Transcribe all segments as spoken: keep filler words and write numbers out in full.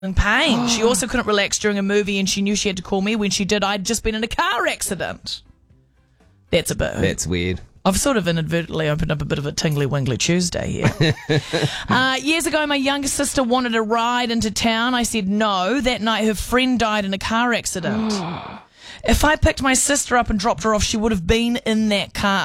in pain. She also couldn't relax during a movie, and she knew she had to call me. When she did, I'd just been in a car accident. That's a bit. That's weird. I've sort of inadvertently opened up a bit of a tingly-wingly Tuesday here. uh, years ago, my younger sister wanted a ride into town. I said no. That night, her friend died in a car accident. If I picked my sister up and dropped her off, she would have been in that car.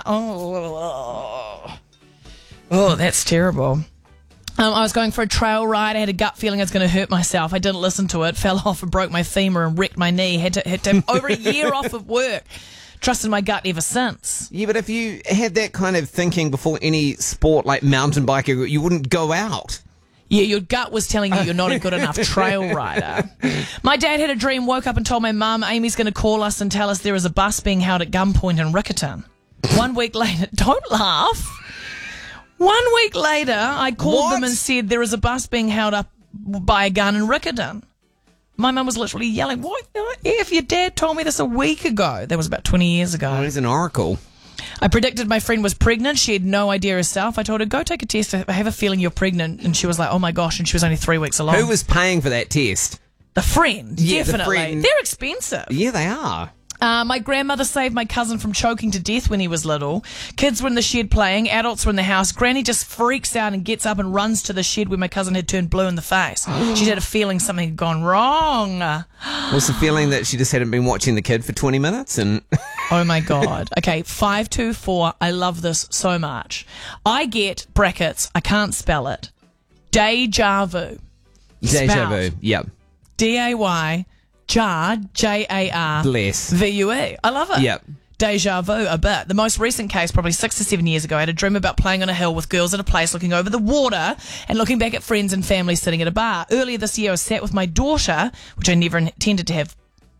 Oh, oh that's terrible. Um, I was going for a trail ride. I had a gut feeling I was going to hurt myself. I didn't listen to it. Fell off and broke my femur and wrecked my knee. Had to, had to have over a year off of work. Trusted my gut ever since. Yeah, but if you had that kind of thinking before any sport like mountain biking, you wouldn't go out. Yeah, your gut was telling you you're not a good enough trail rider. My dad had a dream, woke up and told my mum, Amy's going to call us and tell us there is a bus being held at gunpoint in Riccarton. One week later, don't laugh. One week later, I called What? them and said there is a bus being held up by a gun in Riccarton. My mum was literally yelling, what if your dad told me this a week ago? That was about twenty years ago. Oh, he's an oracle. I predicted my friend was pregnant. She had no idea herself. I told her, go take a test. I have a feeling you're pregnant. And she was like, oh my gosh. And she was only three weeks along. Who was paying for that test? The friend. Yeah, the definitely. friend. They're expensive. Yeah, they are. Uh, my grandmother saved my cousin from choking to death when he was little. Kids were in the shed playing. Adults were in the house. Granny just freaks out and gets up and runs to the shed where my cousin had turned blue in the face. She had a feeling something had gone wrong. Was the feeling that she just hadn't been watching the kid for twenty minutes? And Oh my God. Okay, five two four. I love this so much. I get brackets. I can't spell it. Deja vu. Deja Spelled vu. Yep. D A Y Jar, J A R Bless. V U E. I love it. Yep. Deja vu a bit. The most recent case, probably six to seven years ago, I had a dream about playing on a hill with girls at a place looking over the water and looking back at friends and family sitting at a bar. Earlier this year, I was sat with my daughter, which I never intended to have,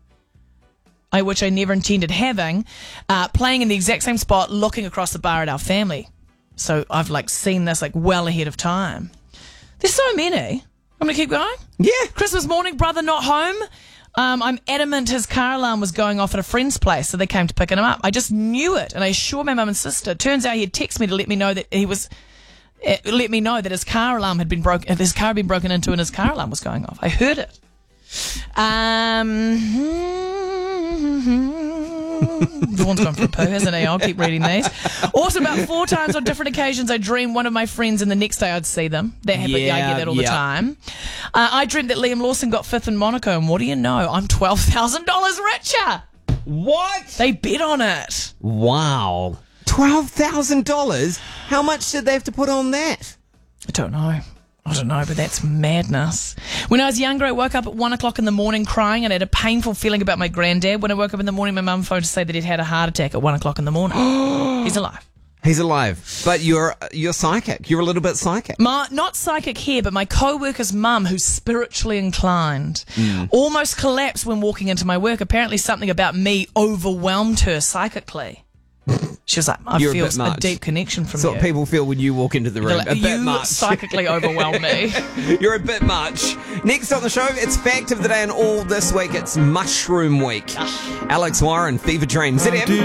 I which I never intended having, uh, playing in the exact same spot, looking across the bar at our family. So I've like seen this like well ahead of time. There's so many. I'm going to keep going. Yeah. Christmas morning, brother not home. Um, I'm adamant his car alarm was going off at a friend's place, so they came to pick him up. I just knew it, and I assured my mum and sister. Turns out he had texted me to let me know that he was, uh, let me know that his car alarm had been broken, his car had been broken into, and his car alarm was going off. I heard it. Um, Vaughn's gone for a poo, hasn't he? I'll keep reading these. Also, about four times on different occasions, I dreamed one of my friends, and the next day I'd see them. That happened. Yeah, I Yeah, get that all yeah. the time. Uh, I dreamed that Liam Lawson got fifth in Monaco, and what do you know? I'm twelve thousand dollars richer. What? They bet on it. Wow. twelve thousand dollars? How much did they have to put on that? I don't know. I don't know, but that's madness. When I was younger, I woke up at one o'clock in the morning crying, and I had a painful feeling about my granddad. When I woke up in the morning, my mum phoned to say that he'd had a heart attack at one o'clock in the morning. He's alive. He's alive. But you're you're psychic. You're a little bit psychic. My, not psychic here, but my co-worker's mum, who's spiritually inclined, almost collapsed when walking into my work. Apparently something about me overwhelmed her psychically. She was like, I You're a feel bit a, much. deep connection from That's you. what people feel when you walk into the room. Like, a bit you much. psychically overwhelm me. You're a bit much. Next on the show, it's Fact of the Day, and all this week it's Mushroom Week. Alex Warren, Fever Dream. Z M.